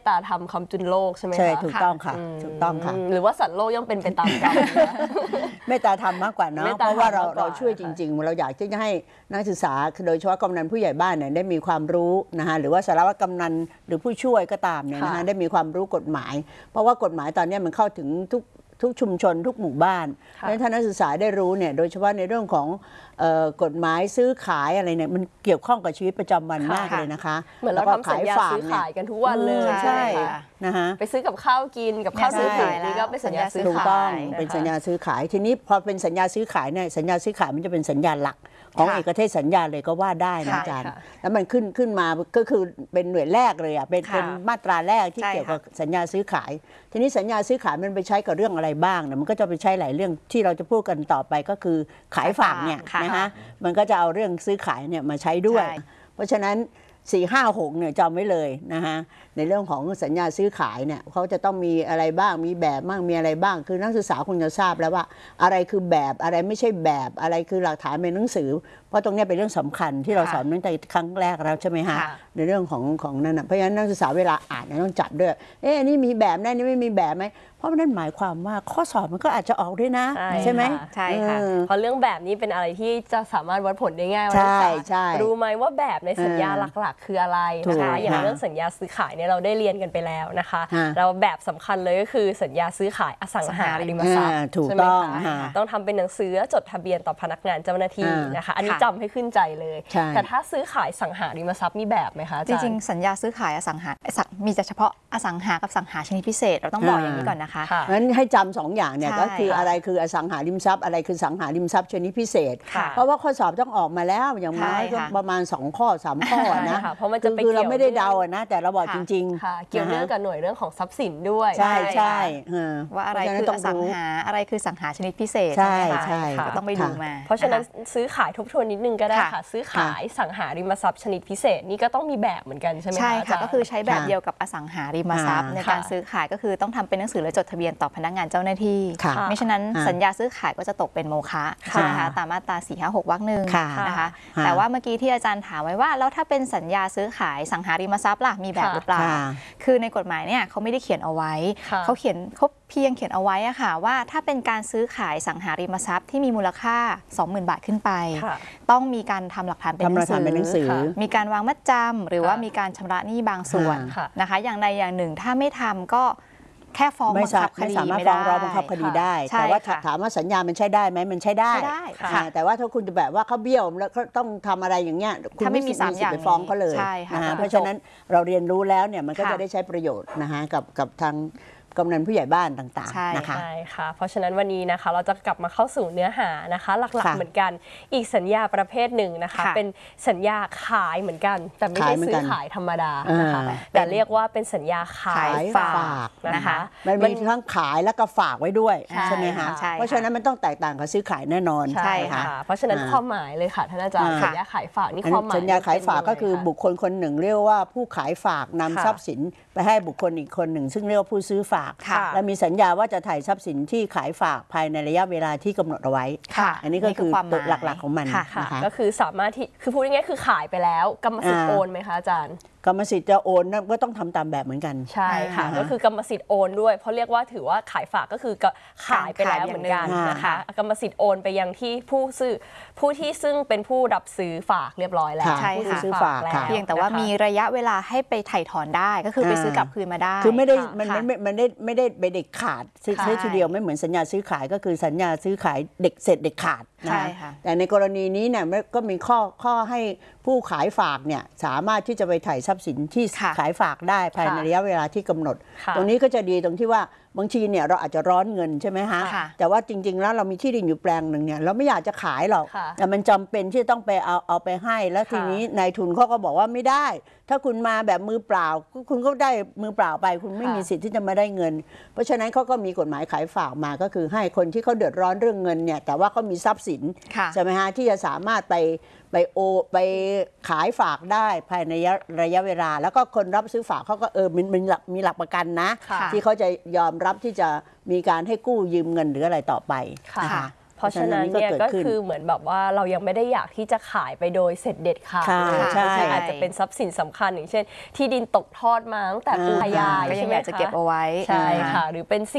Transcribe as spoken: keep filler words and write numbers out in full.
ตตาธรรมคำจุนโลกใช่ไหมคะใช่ถูกต้องค่ะถูกต้องค่ะหรือว่าสัตว์โลกยังเป็นไปตามกรรมเมตตาธรรมมากกว่าเนาะเพราะว่าเราเราช่วยจริงๆเราอยากที่จะให้นักศึกษาโดยเฉพาะกำนันผู้ใหญ่บ้านเนี่ยได้มีความรู้นะคะหรือว่าสารวัตรกำนันหรือผู้ช่วยก็ตามเนี่ยนะคะได้มีความรู้กฎหมายเพราะว่ากฎหมายตอนนี้มันเข้าถึงทุกทุกชุมชนทุกหมู่บ้านเพราะฉะนั้นถ้านักศึกษาได้รู้เนี่ยโดยเฉพาะในเรื่องของกฎหมายซื้อขายอะไรเนี่ยมันเกี่ยวข้องกับชีวิตประจำวันมากเลยนะคะเหมือนเราทำสัญญาซื้อขายกันทุกวันเลยใช่นะคะไปซื้อกับข้าวกินกับข้าวซื้อขายนี่ก็เป็นสัญญาซื้อขายถูกต้องเป็นสัญญาซื้อขายทีนี้พอเป็นสัญญาซื้อขายเนี่ยสัญญาซื้อขายมันจะเป็นสัญญาหลักของเอกเทศสัญญาเลยก็ว่าได้นะอาจารย์แล้วมันขึ้นขึ้นมาก็คือเป็นหน่วยแรกเลยอ่ะเป็นเป็นมาตราแรกที่เกี่ยวกับสัญญาซื้อขายทีนี้สัญญาซื้อขายมันไปใช้กับเรื่องอะไรบ้างเนี่ยมันก็จะไปใช้หลายเรื่องที่เราจะพูดกันต่อไปก็คือขายฝากเนี่ยนะคะมันก็จะเอาเรื่องซื้อขายเนี่ยมาใช้ด้วยเพราะฉะนั้นสี่ห้าหกเนี่ยจำไว้เลยนะคะในเรื่องของสัญญาซื้อขายเนี่ยเขาจะต้องมีอะไรบ้างมีแบบบ้างมีอะไรบ้างคือนักศึกษาคงจะทราบแล้วว่าอะไรคือแบบอะไรไม่ใช่แบบอะไรคือหลักฐานในหนังสือเพราะตรงนี้เป็นเรื่องสำคัญที่เราสอนตั้งแต่ครั้งแรกแล้วใช่ไหมคะในเรื่องของของนั่นนะเพราะฉะนั้นนักศึกษาเวลาอ่านต้องจับด้วยเอ๊ะนี่มีแบบนั่นนี่ไม่มีแบบไหมเพราะนั่นหมายความว่าข้อสอบมันก็อาจจะออกด้วยนะใช่ไหมใช่ค่ะเพราะเรื่องแบบนี้เป็นอะไรที่จะสามารถวัดผลได้ง่ายว่าใช่ใช่รู้ไหมว่าแบบในสัญญาหลักๆคืออะไรนะคะอย่างเรื่องสัญญาซื้อขายเนี่ยเราได้เรียนกันไปแล้วนะคะเราแบบสำคัญเลยก็คือสัญญาซื้อขายอสังหาริมทรัพย์ถูกต้องต้องทำเป็นหนังสือจดทะเบียนต่อพนักงานเจ้าหน้าที่นะคะอันนี้จำให้ขึ้นใจเลยแต่ถ้าซื้อขายสังหาริมทรัพย์มีแบบไหมคะจริงๆสัญญาซื้อขายอสังหามีแต่เฉพาะอสังหากับสังหาชนิดพิเศษเราต้องบอกอย่างนี้ก่อนนะคะงั้นให้จำสองอย่างเนี่ยก็คืออะไรคืออสังหาริมทรัพย์อะไรคือสังหาริมทรัพย์ชนิดพิเศษเพราะว่าข้อสอบต้องออกมาแล้วอย่างน้อยก็ประมาณสองข้อสามข้อนะเพราะมันจะคือเราไม่ได้เดานะแต่เราบอกจริงๆเกี่ยวเนื่องกับหน่วยเรื่องของทรัพย์สินด้วยใช่ใช่ว่าอะไรคืออสังหาอะไรคือสังหาชนิดพิเศษใช่ใช่ก็ต้องไปดูมาเพราะฉะนั้นซื้อขายทบทวนนิดนึงก็ได้ค่ะซื้อขายสังหาริมทรัพย์ชนิดพิเศษนี่ก็ต้องมีแบบเหมือนกันใช่ไหมคะใช่ค่ะก็คือใช้แบบเดียวกับอสังหาริมทรัพย์ในการซื้อขายก็คือต้องทำเป็นหนังสือและจดทะเบียนต่อพนักงานเจ้าหน้าที่ไม่ฉะนั้นสัญญาซื้อขายก็จะตกเป็นโมฆะใช่ไหมคะตามมาตราสี่ห้าหกวรรคหนึ่งนะคะแต่ว่าเมื่อกี้ที่อาจารย์ถามไว้ว่าแล้วถ้าเป็นสัญญาซื้อขายสังหาริมทรัพย์ล่ะมีแบบหรือเปล่าคือในกฎหมายเนี่ยเขาไม่ได้เขียนเอาไว้เขาเขียนเขาเพียงเขียนเอาไว้อะค่ะว่าถ้าเป็นการซื้อขายสังหาริมทรัพย์ที่มีมูลค่า สองหมื่น บาทขึ้นไปต้องมีการทำหลักฐานเป็นหนังสือมีการวางมัดจำหรือว่ามีการชำระหนี้บางส่วนนะคะอย่างใดอย่างหนึ่งถ้าไม่ทำก็แค่ฟ้องบังคับคดีไม่ได้ฟ้องร้องบังคับคดีได้แต่ว่าถามว่าสัญญามันใช้ได้ไหมมันใช้ได้แต่ว่าถ้าคุณจะแบบว่าเขาเบี้ยวแล้วก็ต้องทำอะไรอย่างเงี้ยคุณไม่มีสิทธิ์ไปฟ้องเขาเลยเพราะฉะนั้นเราเรียนรู้แล้วเนี่ยมันก็จะได้ใช้ประโยชน์นะคะกับกับทางกำนันผู้ใหญ่บ้านต่างๆนะคะใช่ค่ะเพราะฉะนั้นวันนี้นะคะเราจะกลับมาเข้าสู่เนื้อหานะคะหลักๆเหมือนกันอีกสัญญาประเภทหนึ่งนะคะเป็นสัญญาขายเหมือนกันแต่ไม่ใช่ซื้อขายธรรมดานะคะแต่เรียกว่าเป็นสัญญาขายฝากนะคะมันมีทั้งขายแล้วก็ฝากไว้ด้วยใช่ไหมคะเพราะฉะนั้นมันต้องแตกต่างกับซื้อขายแน่นอนใช่ค่ะเพราะฉะนั้นความหมายเลยค่ะท่านอาจารย์สัญญาขายฝากนี่ความหมายสัญญาขายฝากก็คือบุคคลคนหนึ่งเรียกว่าผู้ขายฝากนำทรัพย์สินไปให้บุคคลอีกคนหนึ่งซึ่งเรียกว่าผู้ซื้อฝากและมีสัญญาว่าจะถ่ายทรัพย์สินที่ขายฝากภายในระยะเวลาที่กำหนดเอาไว้อันนี้ก็คือตัวหลักๆของมันนะคะก็คือสามารถที่คือพูดง่ายๆคือขายไปแล้วกรรมสิทธิ์โอนไหมคะอาจารย์กรรมสิทธิ์จะโอนก็ต้องทำตามแบบเหมือนกันใช่ค่ะก็คือกรรมสิทธิ์โอนด้วยเพราะเรียกว่าถือว่าขายฝากก็คือขายไปแล้วเหมือนกันนะคะกรรมสิทธิ์โอนไปยังที่ผู้ซื้อผู้ที่ซึ่งเป็นผู้รับซื้อฝากเรียบร้อยแล้วใช่ค่ะซื้อฝากเพียงแต่ว่ามีระยะเวลาให้ไปไถ่ถอนได้ก็คือไปซื้อกลับคืนมาได้คือไม่ได้มันไม่มันได้ไม่ได้ไปเด็ดขาดซื้อทีเดียวไม่เหมือนสัญญาซื้อขายก็คือสัญญาซื้อขายเด็กเสร็จเด็ดขาดนะแต่ในกรณีนี้เนี่ยก็มีข้อข้อให้ผู้ขายฝากเนี่ยสามารถที่จะไปถ่ายทรัพย์สินที่ขายฝากได้ภายในระยะเวลาที่กำหนดตรงนี้ก็จะดีตรงที่ว่าบางทีเนี่ยเราอาจจะร้อนเงินใช่ไหมฮะแต่ว่าจริงๆแล้วเรามีที่ดินอยู่แปลงหนึ่งเนี่ยเราไม่อยากจะขายหรอกแต่มันจำเป็นที่จะต้องไปเอาเอาไปให้แล้วทีนี้นายทุนเขาก็บอกว่าไม่ได้ถ้าคุณมาแบบมือเปล่าคุณก็ได้มือเปล่าไปคุณไม่มีสิทธิ์ที่จะมาได้เงินเพราะฉะนั้นเขาก็มีกฎหมายขายฝากมาก็คือให้คนที่เขาเดือดร้อนเรื่องเงินเนี่ยแต่ว่าเขามีทรัพย์สินใช่ไหมฮะที่จะสามารถไปไปโอไปขายฝากได้ภายในระยะเวลาแล้วก็คนรับซื้อฝากเขาก็เออมีมีหลักมีหลักประกันนะที่เขาจะยอมรับที่จะมีการให้กู้ยืมเงินหรืออะไรต่อไปนะคะเพราะฉะนั้นเนี่ยก็คือเหมือนแบบว่าเรายังไม่ได้อยากที่จะขายไปโดยเสร็จเด็ดขาดใช่อาจจะเป็นทรัพย์สินสำคัญอย่างเช่นที่ดินตกทอดมาตั้งแต่ปู่ย่าก็ยังอยากจะเก็บเอาไว้ใช่ค่ะหรือเป็น